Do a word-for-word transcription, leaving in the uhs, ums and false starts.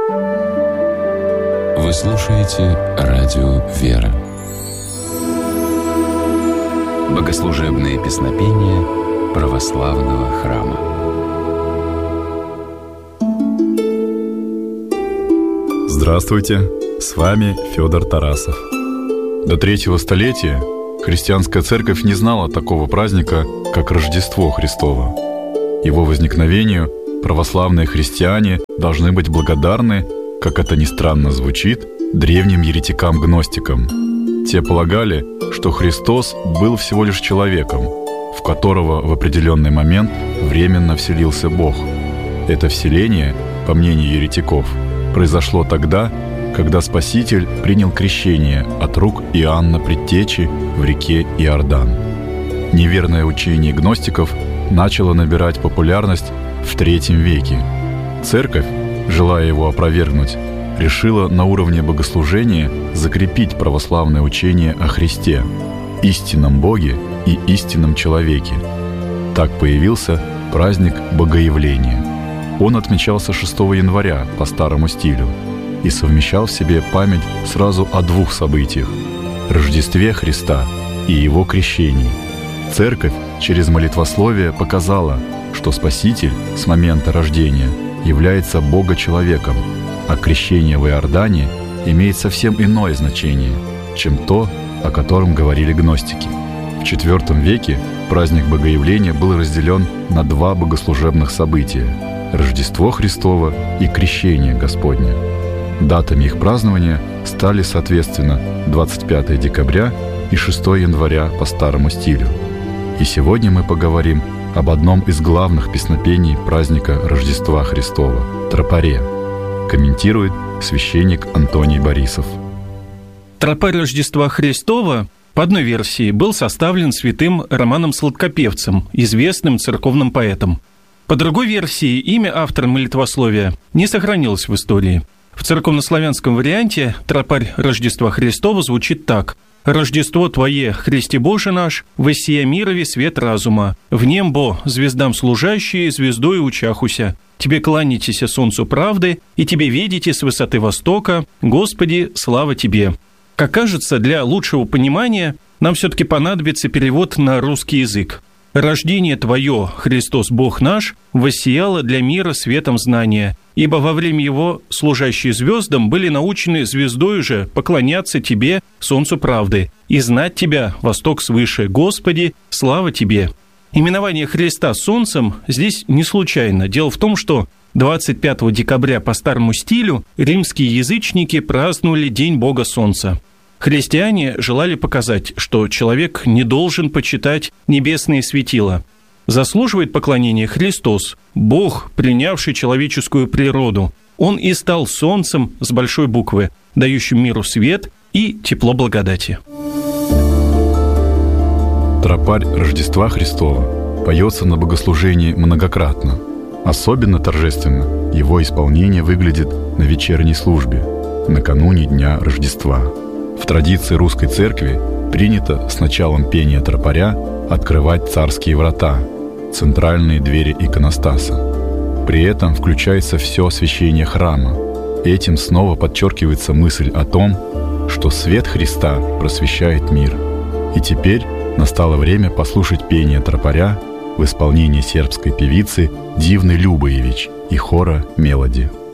Вы слушаете радио «Вера». Богослужебные песнопения православного храма. Здравствуйте, с вами Федор Тарасов. До третьего столетия христианская церковь не знала такого праздника, как Рождество Христово. Его возникновению православные христиане должны быть благодарны, как это ни странно звучит, древним еретикам-гностикам. Те полагали, что Христос был всего лишь человеком, в которого в определенный момент временно вселился Бог. Это вселение, по мнению еретиков, произошло тогда, когда Спаситель принял крещение от рук Иоанна Предтечи в реке Иордан. Неверное учение гностиков начало набирать популярность в третьем веке. Церковь, желая его опровергнуть, решила на уровне богослужения закрепить православное учение о Христе, истинном Боге и истинном человеке. Так появился праздник Богоявления. Он отмечался шестого января по старому стилю и совмещал в себе память сразу о двух событиях – Рождестве Христа и Его крещении. Церковь через молитвословие показала, что Спаситель с момента рождения является Бога-человеком, а крещение в Иордане имеет совсем иное значение, чем то, о котором говорили гностики. В четвёртом веке праздник Богоявления был разделен на два богослужебных события – Рождество Христово и Крещение Господне. Датами их празднования стали, соответственно, двадцать пятого декабря и шестого января по старому стилю. И сегодня мы поговорим об одном из главных песнопений праздника Рождества Христова – тропаре. Комментирует священник Антоний Борисов. Тропарь Рождества Христова, по одной версии, был составлен святым Романом Сладкопевцем, известным церковным поэтом. По другой версии, имя автора молитвословия не сохранилось в истории. В церковнославянском варианте тропарь Рождества Христова звучит так: «Рождество Твое, Христе Боже наш, воссия мирове свет разума, в небо звездам служащие, звездою учахуся. Тебе кланяйтеся солнцу правды, и Тебе видите с высоты востока, Господи, слава Тебе». Как кажется, для лучшего понимания нам все-таки понадобится перевод на русский язык. «Рождение Твое, Христос Бог наш, воссияло для мира светом знания, ибо во время его служащие звездам были научены звездою же поклоняться Тебе, солнцу правды, и знать Тебя, восток свыше. Господи, слава Тебе». Именование Христа солнцем здесь не случайно. Дело в том, что двадцать пятого декабря по старому стилю римские язычники праздновали День Бога Солнца. Христиане желали показать, что человек не должен почитать небесные светила. Заслуживает поклонения Христос, Бог, принявший человеческую природу. Он и стал солнцем с большой буквы, дающим миру свет и тепло благодати. Тропарь Рождества Христова поется на богослужении многократно. Особенно торжественно его исполнение выглядит на вечерней службе, накануне Дня Рождества. В традиции русской церкви принято с началом пения тропаря открывать царские врата, центральные двери иконостаса. При этом включается все освящение храма. Этим снова подчеркивается мысль о том, что свет Христа просвещает мир. И теперь настало время послушать пение тропаря в исполнении сербской певицы Дивны Любоевич и хора «Мелоди».